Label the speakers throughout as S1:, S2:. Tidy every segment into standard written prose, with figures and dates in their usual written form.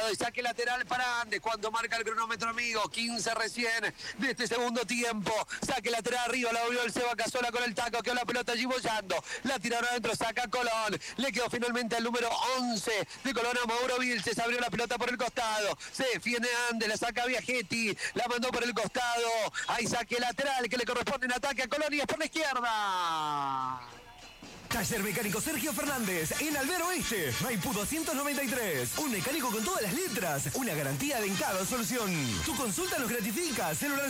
S1: de saque lateral para Andes. Cuando marca el cronómetro, amigo, 15 recién de este segundo tiempo. Saque lateral arriba, la volvió el Seba Casola con el taco, quedó la pelota allí bollando. La tiraron adentro, saca Colón. Le quedó finalmente al número 11 de Colón a Mauro Vilches. Abrió la pelota por el costado. Se defiende Andes, la saca Viajetti. La mandó por el costado. Hay saque lateral que le corresponde en ataque a Colón y es por la izquierda.
S2: Taller Mecánico Sergio Fernández, en Albero Oeste, Maipú 293. Un mecánico con todas las letras, una garantía de en cada solución. Tu consulta nos gratifica, celular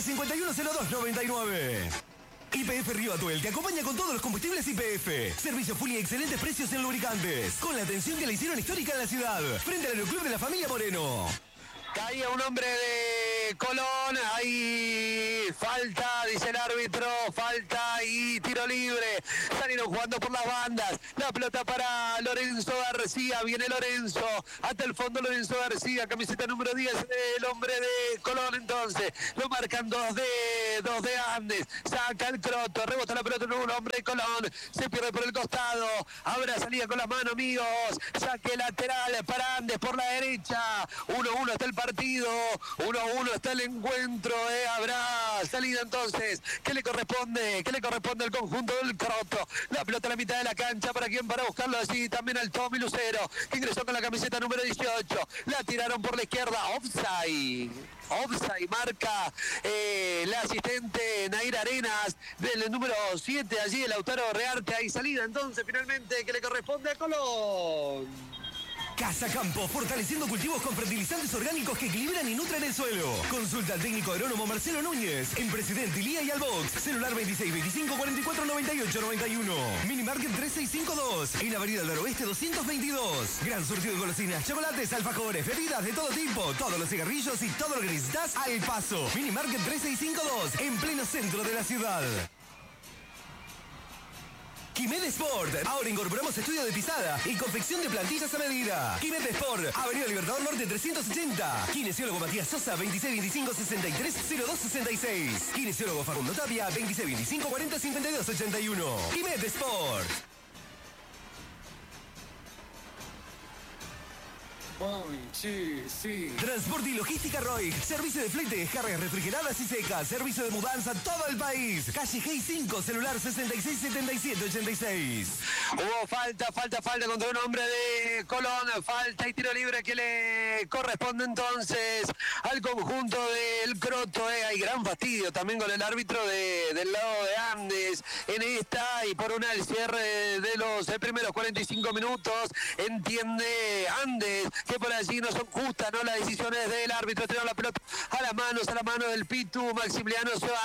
S2: 510299. YPF Río Atuel te acompaña con todos los combustibles YPF. Servicio full y excelentes precios en lubricantes. Con la atención que le hicieron histórica en la ciudad. Frente al Aeroclub de la familia Moreno.
S1: Caía un hombre de Colón, hay falta, dice el árbitro, falta y tiro libre. Salieron jugando por las bandas. La pelota para Lorenzo García, viene Lorenzo, hasta el fondo Lorenzo García, camiseta número 10 del hombre de Colón entonces. Lo marcan dos de Andes, saca el Croto, rebota la pelota en un hombre de Colón, se pierde por el costado, habrá salida con la mano, amigos, saque lateral para Andes por la derecha, 1-1 está el partido, 1-1 está el encuentro, habrá salida entonces, ¿qué le corresponde al conjunto del Croto? La pelota a la mitad de la cancha, ¿para quién? Para buscarlo así, también al Tommy Lucero, que ingresó con la camiseta número 18, la tiraron por la izquierda, offside, marca la asistente Naira Arenas del número 7, allí el Lautaro Rearte, hay salida entonces finalmente que le corresponde a Colón.
S2: Casa Campo, fortaleciendo cultivos con fertilizantes orgánicos que equilibran y nutren el suelo. Consulta al técnico agrónomo Marcelo Núñez, en Presidente Ilía y Albox, celular 26 25 44 98 91. Minimarket 3652, en Avenida del Oeste 222. Gran surtido de golosinas, chocolates, alfajores, bebidas de todo tipo, todos los cigarrillos y todo lo que necesitas al paso. Minimarket 3652, en pleno centro de la ciudad. Quimet Sport. Ahora incorporamos estudio de pisada y confección de plantillas a medida. Quimet Sport. Avenida Libertador Norte 380. Kinesiólogo Matías Sosa 2625 63 0266. Kinesiólogo Facundo Tapia 2625 40 52 81. Quimet Sport.
S3: Sí.
S2: Transporte y logística Roig. Servicio de flete, cargas refrigeradas y secas. Servicio de mudanza a todo el país. Calle G 5, celular 66 77 86.
S1: Hubo falta contra un hombre de Colón. Falta y tiro libre que le corresponde entonces al conjunto del Croto. Hay gran fastidio también con el árbitro del lado de Andes en esta. Y por una el cierre de los primeros 45 minutos. Entiende Andes que por allí no son justas, ¿no?, las decisiones del árbitro. Tirar la pelota a las manos del Pitu Maximiliano Suárez.